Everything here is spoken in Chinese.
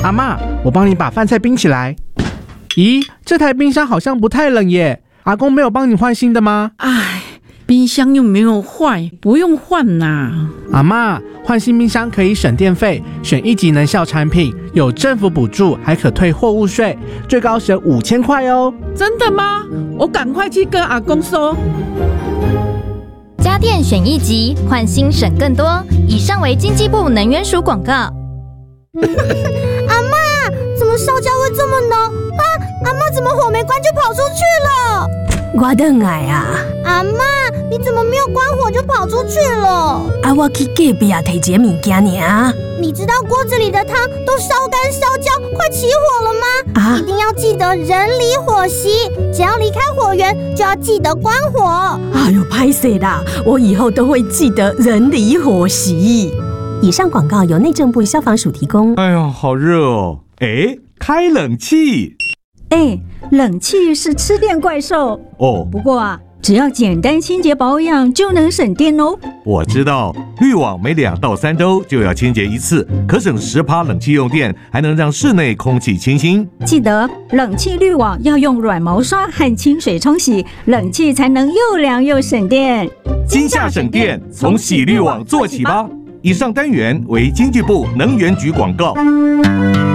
阿嬷，我帮你把饭菜冰起来。咦，这台冰箱好像不太冷耶，阿公没有帮你换新的吗？ 哎，冰箱又没有坏，不用换啦。 阿嬷，换新冰箱可以省电费，选1级能效产品，有政府补助，还可退货物税，最高省5000块哦。 真的吗？我赶快去跟阿公说。 家电选1级，换新省更多。以上为经济部能源署广告。 阿嬷，怎么烧焦会这么浓啊？阿嬷怎么火没关就跑出去了？ 我回来啊！ 阿嬷，你怎么没有关火就跑出去了？ 啊，我去隔壁啊提一个物件尔。 你知道锅子里的汤都烧干烧焦，快起火了吗？ 啊！ 一定要记得人离火熄，只要离开火源就要记得关火。 哎呦，拍谁啦！我以后都会记得人离火熄。以上广告由内政部消防署提供。 哎呦，好热哦！哎，开冷气。 冷气是吃电怪兽哦。 不过啊，只要简单清洁保养就能省电哦。 我知道，滤网每2到3周就要清洁1次，可省10%冷气用电，还能让室内空气清新。 记得冷气滤网要用软毛刷和清水冲洗，冷气才能又凉又省电。 今夏省电，从洗滤网做起吧。以上单元为经济部能源局广告。